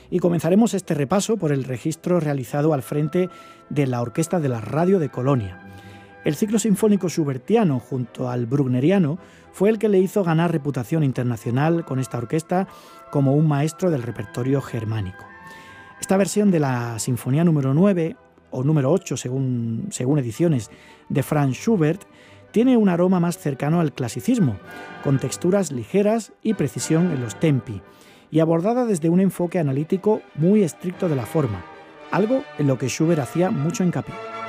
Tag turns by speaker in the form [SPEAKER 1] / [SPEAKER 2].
[SPEAKER 1] Y comenzaremos este repaso por el registro realizado al frente de la Orquesta de la Radio de Colonia. El ciclo sinfónico schubertiano junto al bruckneriano fue el que le hizo ganar reputación internacional con esta orquesta como un maestro del repertorio germánico. Esta versión de la Sinfonía número 9 o número 8 según ediciones de Franz Schubert tiene un aroma más cercano al clasicismo, con texturas ligeras y precisión en los tempi, y abordada desde un enfoque analítico muy estricto de la forma, algo en lo que Schubert hacía mucho hincapié.